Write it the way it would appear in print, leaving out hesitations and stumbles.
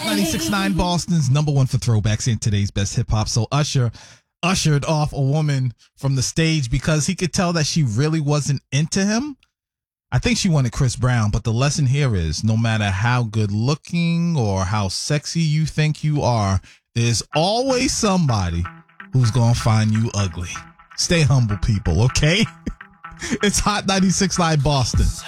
96.9 Boston's number one for throwbacks and today's best hip hop. So Usher ushered off a woman from the stage because he could tell that she really wasn't into him. I think she wanted Chris Brown, but the lesson here is no matter how good looking or how sexy you think you are, there's always somebody who's going to find you ugly. Stay humble, people, okay? It's Hot 96.9 Boston.